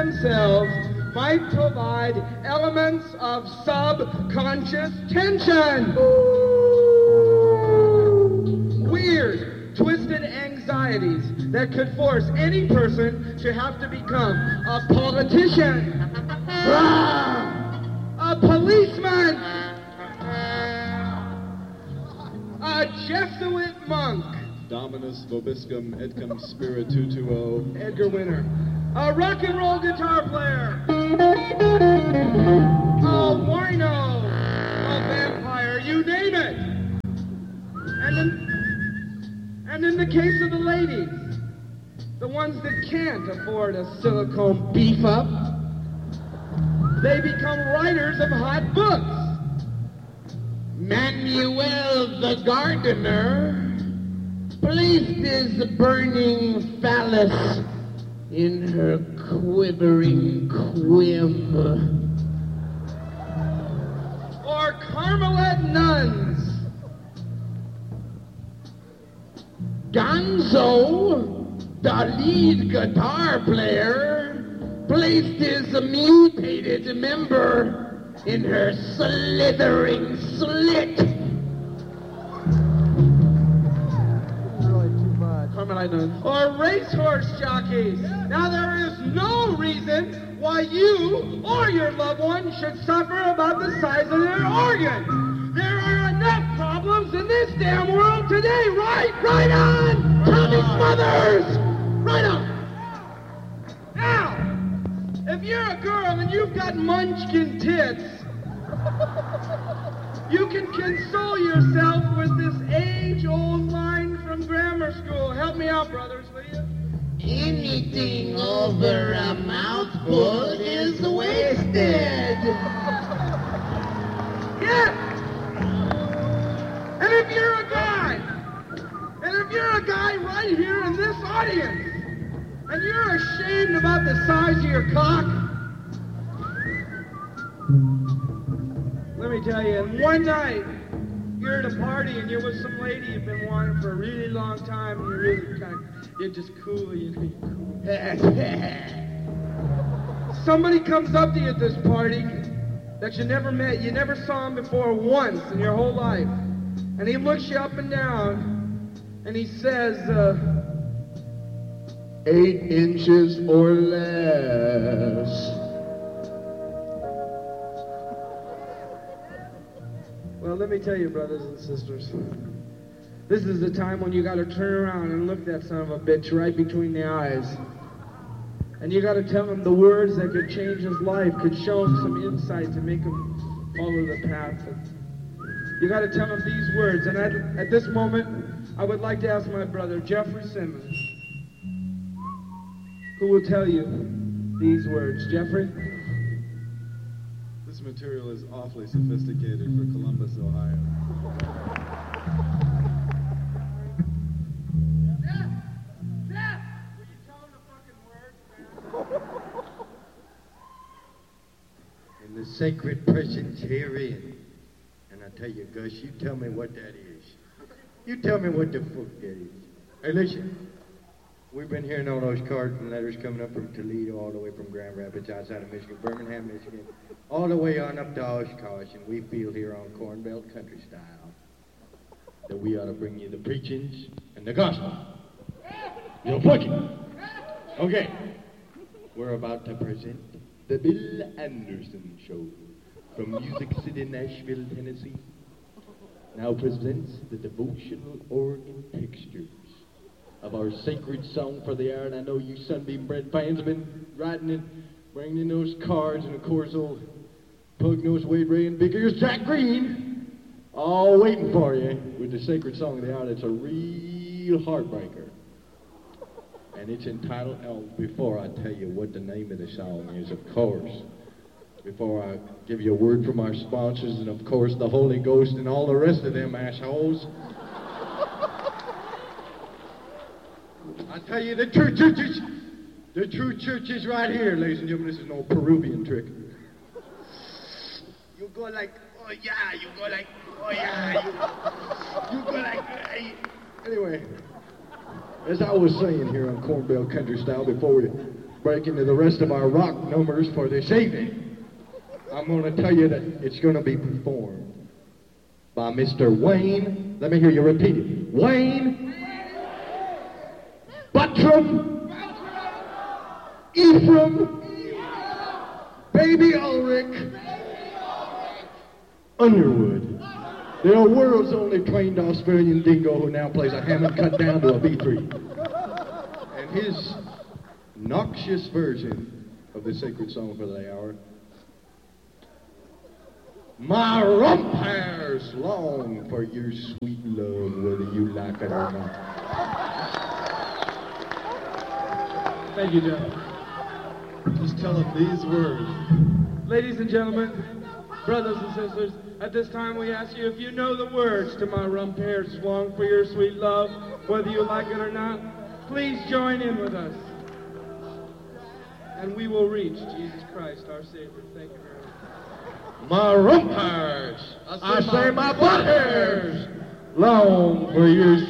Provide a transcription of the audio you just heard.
themselves might provide elements of subconscious tension. Weird, twisted anxieties that could force any person to have to become a politician, a policeman, a Jesuit monk, Dominus vobiscum et cum spiritutuo, Edgar Winter, a rock and roll guitar player, a wino, a vampire, you name it. And in the case of the ladies, the ones that can't afford a silicone beef up, they become writers of hot books. Manuel the gardener placed his burning phallus in her quivering quim. Or Carmelite nuns. Gonzo, the lead guitar player, placed his mutated member in her slithering slit. Carmelite nuns. Or racehorse jockeys. Now there is no reason why you or your loved one should suffer about the size of their organ. There are enough problems in this damn world today, right? Right on! Tommy Smothers! Right on! Now, if you're a girl and you've got munchkin tits, you can console yourself with this age-old line from grammar school. Help me out, brothers, will you? Anything over a mouthful is wasted. Yeah! And if you're a guy right here in this audience, and you're ashamed about the size of your cock, let me tell you, one night, you're at a party and you're with some lady you've been wanting for a really long time, and you're just cool, you're cool. Somebody comes up to you at this party that you never met, you never saw him before once in your whole life, and he looks you up and down, and he says, 8 inches or less. Well, let me tell you, brothers and sisters, this is the time when you got to turn around and look that son of a bitch right between the eyes. And you got to tell him the words that could change his life, could show him some insight to make him follow the path. You got to tell him these words. And at this moment, I would like to ask my brother, Jeffrey Simmons, who will tell you these words. Jeffrey? This material is awfully sophisticated for Columbus, Ohio. Jeff! Will you tell him the fucking words, man? And the sacred presence herein. And I tell you, Gus, you tell me what that is. You tell me what the fuck that is. Hey, listen. We've been hearing all those cards and letters coming up from Toledo, all the way from Grand Rapids, outside of Michigan, Birmingham, Michigan, all the way on up to Oshkosh, and we feel here on Corn Belt Country Style that we ought to bring you the preachings and the gospel. You know, fuck it. Okay. We're about to present the Bill Anderson Show from Music City, Nashville, Tennessee. Now presents the devotional organ textures of our sacred song for the hour, and I know you Sunbeam Bread fans have been writing it, bringing in those cards, and of course old Pug-Nosed Wade Ray and Big Ears Jack Green, all waiting for you with the sacred song of the hour. That's a real heartbreaker, and it's entitled, before I tell you what the name of the song is, of course, before I give you a word from our sponsors, and of course the Holy Ghost and all the rest of them assholes, I tell you, the true church is right here, ladies and gentlemen. This is no Peruvian trick. You go like, oh yeah, you go like, oh yeah, you go like, hey. Anyway, as I was saying here on Corn Belt Country Style, before we break into the rest of our rock numbers for this evening, I'm going to tell you that it's going to be performed by Mr. Wayne. Let me hear you repeat it. Wayne Buttram Ephraim Baby Ulrich Underwood, the world's only trained Australian dingo who now plays a Hammond cut down to a B3. And his noxious version of the sacred song for the hour, my rump hairs long for your sweet love, whether you like it or not. Thank you, John. Just tell him these words. Ladies and gentlemen, brothers and sisters, at this time we ask you if you know the words to my rump hairs long for your sweet love, whether you like it or not, please join in with us. And we will reach Jesus Christ, our Savior. Thank you very much. My rump hairs, I say my butt hairs, long for your